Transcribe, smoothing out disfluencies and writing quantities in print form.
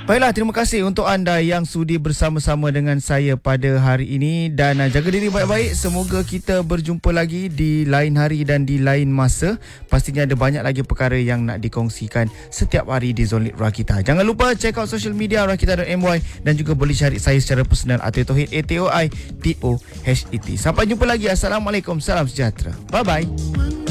Baiklah, terima kasih untuk anda yang sudi bersama-sama dengan saya pada hari ini dan jaga diri baik-baik. Semoga kita berjumpa lagi di lain hari dan di lain masa. Pastinya ada banyak lagi perkara yang nak dikongsikan setiap hari di Zone Lead Rakita. Jangan lupa check out social media rakita.my dan juga boleh cari saya secara personal Atoy Tauhid, ATOI TOHET. Sampai jumpa lagi. Assalamualaikum, salam sejahtera. Bye-bye.